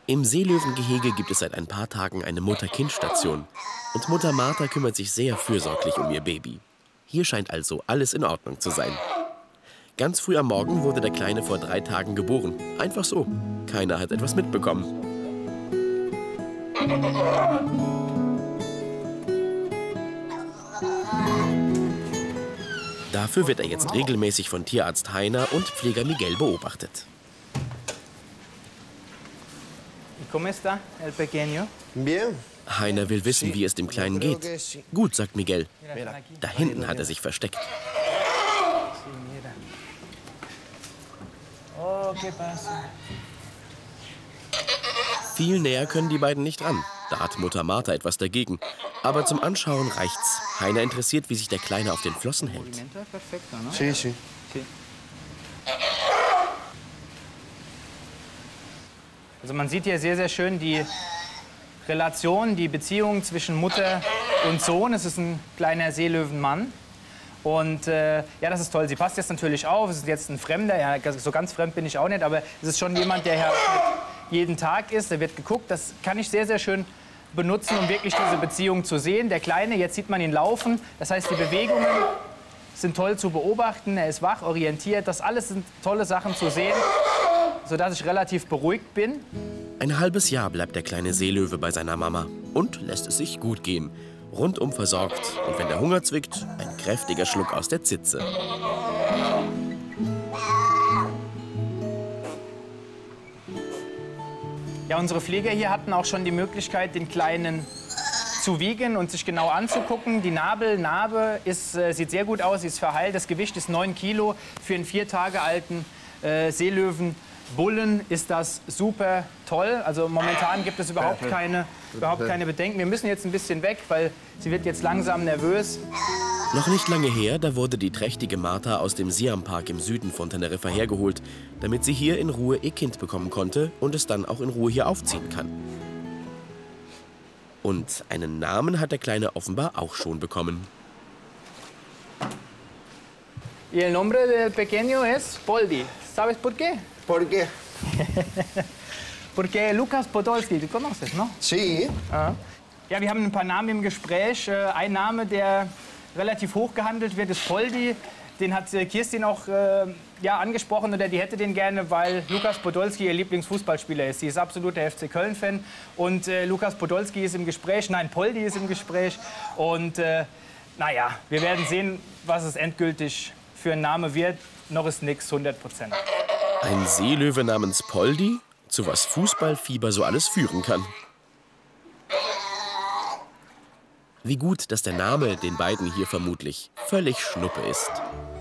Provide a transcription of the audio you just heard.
Im Seelöwengehege gibt es seit ein paar Tagen eine Mutter-Kind-Station. Und Mutter Martha kümmert sich sehr fürsorglich um ihr Baby. Hier scheint also alles in Ordnung zu sein. Ganz früh am Morgen wurde der Kleine vor 3 Tagen geboren. Einfach so. Keiner hat etwas mitbekommen. Dafür wird er jetzt regelmäßig von Tierarzt Heiner und Pfleger Miguel beobachtet. ¿Cómo está el pequeño? Bien. Heiner will wissen, wie es dem Kleinen geht. Gut, sagt Miguel. Da hinten hat er sich versteckt. Viel näher können die beiden nicht ran. Da hat Mutter Martha etwas dagegen. Aber zum Anschauen reicht's. Heiner interessiert, wie sich der Kleine auf den Flossen hält. Sí, sí. Also man sieht hier sehr, sehr schön die Relation, die Beziehung zwischen Mutter und Sohn. Es ist ein kleiner Seelöwenmann. Und ja, das ist toll. Sie passt jetzt natürlich auf. Es ist jetzt ein Fremder. Ja, so ganz fremd bin ich auch nicht. Aber es ist schon jemand, der hier jeden Tag ist. Da wird geguckt. Das kann ich sehr, sehr schön benutzen, um wirklich diese Beziehung zu sehen. Der Kleine, jetzt sieht man ihn laufen. Das heißt, die Bewegungen sind toll zu beobachten. Er ist wach, orientiert. Das alles sind tolle Sachen zu sehen, sodass ich relativ beruhigt bin. Ein halbes Jahr bleibt der kleine Seelöwe bei seiner Mama und lässt es sich gut gehen. Rundum versorgt und wenn der Hunger zwickt, ein kräftiger Schluck aus der Zitze. Ja, unsere Pfleger hier hatten auch schon die Möglichkeit, den Kleinen zu wiegen und sich genau anzugucken. Die Narbe sieht sehr gut aus, sie ist verheilt. Das Gewicht ist 9 Kilo. Für einen 4 Tage alten Seelöwenbullen ist das super toll. Also momentan gibt es überhaupt keine Bedenken. Wir müssen jetzt ein bisschen weg, weil sie wird jetzt langsam nervös. Noch nicht lange her, da wurde die trächtige Martha aus dem Siam-Park im Süden von Teneriffa hergeholt, damit sie hier in Ruhe ihr Kind bekommen konnte und es dann auch in Ruhe hier aufziehen kann. Und einen Namen hat der Kleine offenbar auch schon bekommen. Y el nombre del pequeño es Poldi. ¿Sabes por qué? ¿Por qué? Porque Lukas Podolski, du conoces, ¿no? Sí. Ja, wir haben ein paar Namen im Gespräch. Ein Name, der relativ hoch gehandelt wird, ist Poldi. Den hat Kirstin auch angesprochen, oder die hätte den gerne, weil Lukas Podolski ihr Lieblingsfußballspieler ist. Sie ist absoluter FC Köln-Fan und Lukas Podolski ist im Gespräch. Nein, Poldi ist im Gespräch. Und naja, wir werden sehen, was es endgültig für ein Name wird. Noch ist nichts 100%. Ein Seelöwe namens Poldi? Zu was Fußballfieber so alles führen kann. Wie gut, dass der Name den beiden hier vermutlich völlig Schnuppe ist.